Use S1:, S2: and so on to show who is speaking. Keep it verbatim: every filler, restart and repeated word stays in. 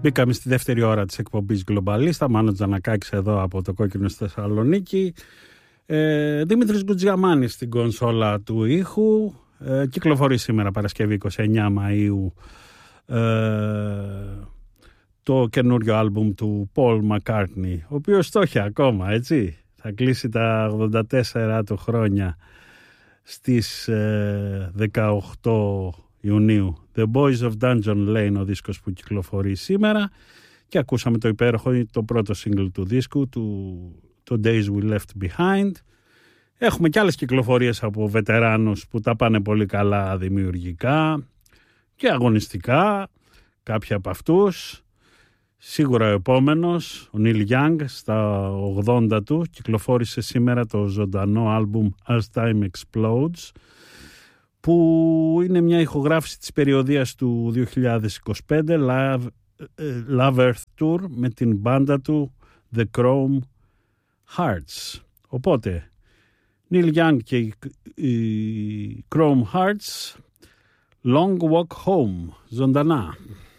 S1: Μπήκαμε στη δεύτερη ώρα της εκπομπής Γκλομπαλίστα. Μάνος Τζανακάκης εδώ από το Κόκκινο στη Θεσσαλονίκη. Ε, Δημήτρης Γκουτζιαμάνης στην κονσόλα του ήχου. Ε, κυκλοφορεί σήμερα Παρασκευή είκοσι εννέα Μαΐου ε, το καινούριο άλμπουμ του Paul McCartney, ο οποίος το έχει ακόμα, έτσι. Θα κλείσει τα ογδόντα τέσσερα του χρόνια στις ε, δεκαοκτώ Ιουνίου. The Boys of Dungeon Lane, ο δίσκος που κυκλοφορεί σήμερα, και ακούσαμε το υπέροχο, το πρώτο single του δίσκου, του, το Days We Left Behind. Έχουμε και άλλες κυκλοφορίες από βετεράνους που τα πάνε πολύ καλά δημιουργικά και αγωνιστικά, κάποιοι από αυτούς. Σίγουρα ο επόμενος, ο Neil Young, στα ογδόντα του, κυκλοφόρησε σήμερα το ζωντανό άλμπουμ As Time Explodes, που είναι μια ηχογράφηση της περιοδίας του δύο χιλιάδες είκοσι πέντε, Love, Love Earth Tour, με την μπάντα του The Chrome Hearts. Οπότε, Neil Young και οι, οι Chrome Hearts, Long Walk Home, ζωντανά.